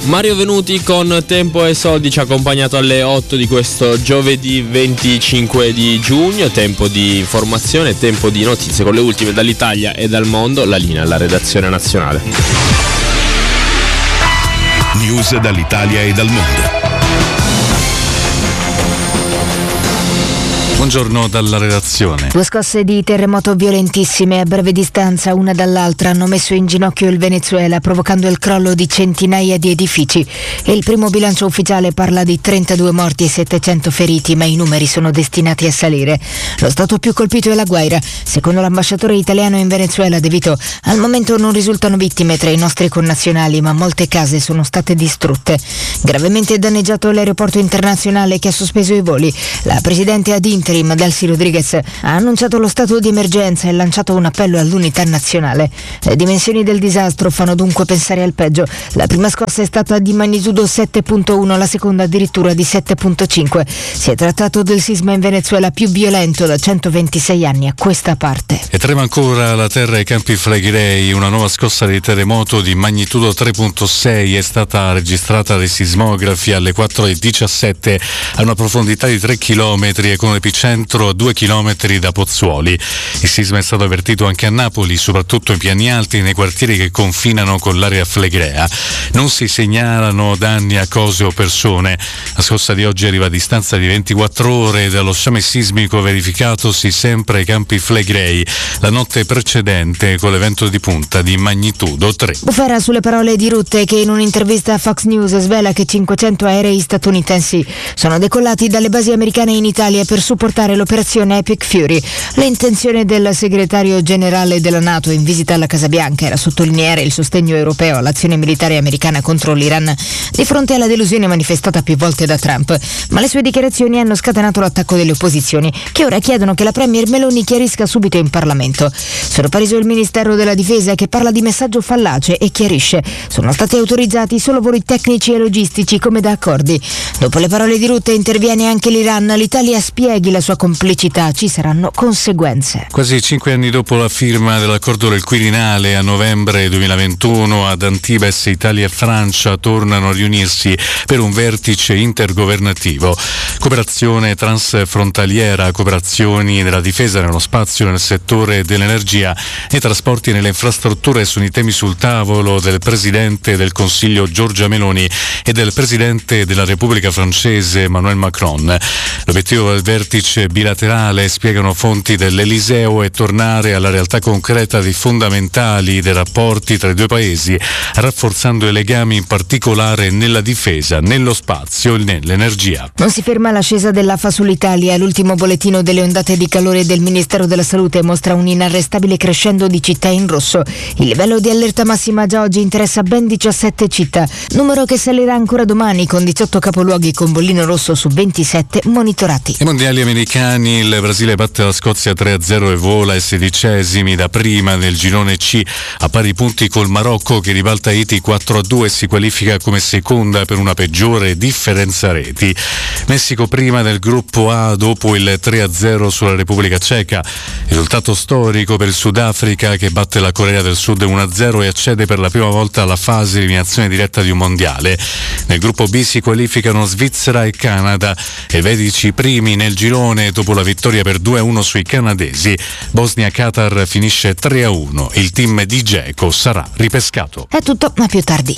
Mario Venuti con Tempo e Soldi ci ha accompagnato alle 8 di questo giovedì 25 di giugno. Tempo di informazione, tempo di notizie con le ultime dall'Italia e dal mondo. La linea alla redazione nazionale. News dall'Italia e dal mondo. Buongiorno dalla redazione. 2 scosse di terremoto violentissime a breve distanza una dall'altra hanno messo in ginocchio il Venezuela, provocando il crollo di centinaia di edifici. E il primo bilancio ufficiale parla di 32 morti e 700 feriti, ma i numeri sono destinati a salire. Lo stato più colpito è La Guaira. Secondo l'ambasciatore italiano in Venezuela, De Vito, al momento non risultano vittime tra i nostri connazionali, ma molte case sono state distrutte. Gravemente danneggiato l'aeroporto internazionale che ha sospeso i voli. La presidente ad interim Delcy Rodriguez ha annunciato lo stato di emergenza e lanciato un appello all'unità nazionale. Le dimensioni del disastro fanno dunque pensare al peggio. La prima scossa è stata di magnitudo 7.1, la seconda addirittura di 7.5. Si è trattato del sisma in Venezuela più violento da 126 anni a questa parte. E trema ancora la terra ai Campi Flegrei. Una nuova scossa di terremoto di magnitudo 3.6 è stata registrata dai sismografi alle 4:17 a una profondità di 3 km e con un epicentro a 2 chilometri da Pozzuoli. Il sisma è stato avvertito anche a Napoli, soprattutto in piani alti nei quartieri che confinano con l'area flegrea. Non si segnalano danni a cose o persone. La scossa di oggi arriva a distanza di 24 ore dallo sciame sismico verificatosi sempre ai Campi Flegrei la notte precedente con l'evento di punta di magnitudo 3. Bufera sulle parole di Rutte, che in un'intervista a Fox News svela che 500 aerei statunitensi sono decollati dalle basi americane in Italia per supportare l'operazione Epic Fury. L'intenzione del segretario generale della NATO in visita alla Casa Bianca era sottolineare il sostegno europeo all'azione militare americana contro l'Iran di fronte alla delusione manifestata più volte da Trump, ma le sue dichiarazioni hanno scatenato l'attacco delle opposizioni, che ora chiedono che la premier Meloni chiarisca subito in Parlamento. Sorpreso il Ministero della Difesa, che parla di messaggio fallace e chiarisce: sono stati autorizzati solo voli tecnici e logistici come da accordi. Dopo le parole di Rutte interviene anche l'Iran. L'Italia spieghi la sua complicità, ci saranno conseguenze. Quasi 5 anni dopo la firma dell'accordo del Quirinale a novembre 2021, ad Antibes Italia e Francia tornano a riunirsi per un vertice intergovernativo. Cooperazione transfrontaliera, cooperazioni nella difesa, nello spazio, nel settore dell'energia e trasporti e nelle infrastrutture sono i temi sul tavolo del Presidente del Consiglio Giorgia Meloni e del Presidente della Repubblica francese Emmanuel Macron. L'obiettivo del vertice bilaterale, spiegano fonti dell'Eliseo, è tornare alla realtà concreta dei fondamentali dei rapporti tra i due paesi, rafforzando i legami in particolare nella difesa, nello spazio e nell'energia. Non si ferma l'ascesa dell'AFA sull'Italia. L'ultimo bollettino delle ondate di calore del Ministero della Salute mostra un inarrestabile crescendo di città in rosso. Il livello di allerta massima già oggi interessa ben 17 città, numero che salirà ancora domani con 18 capoluoghi con bollino rosso su 27 monitorati. Ai mondiali americani il Brasile batte la Scozia 3-0 e vola ai 16esimi da prima nel girone C, a pari punti col Marocco, che ribalta Haiti 4-2 e si qualifica come seconda per una peggiore differenza reti. Messico prima del gruppo A dopo il 3-0 sulla Repubblica Ceca, risultato storico per il Sudafrica, che batte la Corea del Sud 1-0 e accede per la prima volta alla fase di eliminazione diretta di un mondiale. Nel gruppo B si qualificano Svizzera e Canada, elvetici primi nel girone dopo la vittoria per 2-1 sui canadesi. Bosnia-Qatar finisce 3-1. Il team di Dzeko sarà ripescato. È tutto, ma più tardi.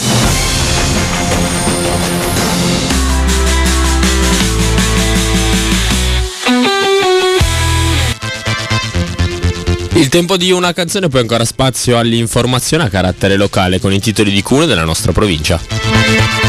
Il tempo di una canzone, poi ancora spazio all'informazione a carattere locale con i titoli di cune della nostra provincia.